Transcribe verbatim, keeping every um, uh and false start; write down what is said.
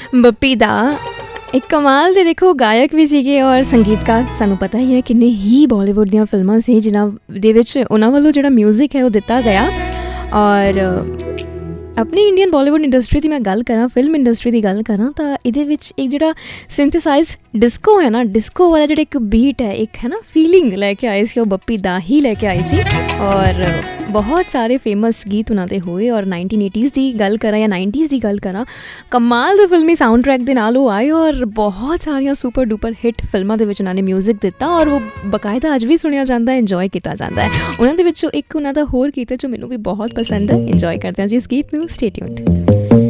ਬੱਪੀ ਦਾ ਇੱਕ ਕਮਾਲ ਦੇ ਦੇਖੋ ਗਾਇਕ ਵੀ ਸੀਗੇ ਔਰ ਸੰਗੀਤਕਾਰ। ਸਾਨੂੰ ਪਤਾ ਹੀ ਹੈ ਕਿੰਨੇ ਹੀ ਬਾਲੀਵੁੱਡ ਦੀਆਂ ਫਿਲਮਾਂ ਸੀ ਜਿਨ੍ਹਾਂ ਦੇ ਵਿੱਚ ਉਹਨਾਂ ਵੱਲੋਂ ਜਿਹੜਾ ਮਿਊਜ਼ਿਕ ਹੈ ਉਹ ਦਿੱਤਾ ਗਿਆ। ਔਰ ਆਪਣੀ ਇੰਡੀਅਨ ਬਾਲੀਵੁੱਡ ਇੰਡਸਟਰੀ ਦੀ ਮੈਂ ਗੱਲ ਕਰਾਂ, ਫਿਲਮ ਇੰਡਸਟਰੀ ਦੀ ਗੱਲ ਕਰਾਂ ਤਾਂ ਇਹਦੇ ਵਿੱਚ ਇੱਕ ਜਿਹੜਾ ਸਿੰਥੇਸਾਈਜ਼ ਡਿਸਕੋ ਹੈ ਨਾ, ਡਿਸਕੋ ਵਾਲਾ ਜਿਹੜਾ ਇੱਕ ਬੀਟ ਹੈ, ਇੱਕ ਹੈ ਨਾ ਫੀਲਿੰਗ ਲੈ ਕੇ ਆਏ ਸੀ ਉਹ ਬੱਪੀ ਦਾ ਹੀ ਲੈ ਕੇ ਆਏ ਸੀ। ਔਰ ਬਹੁਤ ਸਾਰੇ ਫੇਮਸ ਗੀਤ ਉਹਨਾਂ ਦੇ ਹੋਏ। ਔਰ ਨਾਈਨਟੀਨ ਏਟੀਜ਼ ਦੀ ਗੱਲ ਕਰਾਂ ਜਾਂ ਨਾਈਨਟੀਜ਼ ਦੀ ਗੱਲ ਕਰਾਂ, ਕਮਾਲ ਦੇ ਫਿਲਮੀ ਸਾਊਂਡ ਟਰੈਕ ਦੇ ਨਾਲ ਉਹ ਆਏ ਔਰ ਬਹੁਤ ਸਾਰੀਆਂ ਸੁਪਰ ਡੂਪਰ ਹਿੱਟ ਫਿਲਮਾਂ ਦੇ ਵਿੱਚ ਉਹਨਾਂ ਨੇ ਮਿਊਜ਼ਿਕ ਦਿੱਤਾ ਔਰ ਉਹ ਬਕਾਇਦਾ ਅੱਜ ਵੀ ਸੁਣਿਆ ਜਾਂਦਾ, ਇੰਜੋਏ ਕੀਤਾ ਜਾਂਦਾ ਹੈ। ਉਹਨਾਂ ਦੇ ਵਿੱਚੋਂ ਇੱਕ ਉਹਨਾਂ ਦਾ ਹੋਰ ਗੀਤ ਹੈ ਜੋ ਮੈਨੂੰ ਵੀ ਬਹੁਤ ਪਸੰਦ ਹੈ, ਇੰਜੋਏ ਕਰਦੇ ਹਾਂ ਜੀ ਇਸ ਗੀਤ ਨੂੰ। Stay tuned.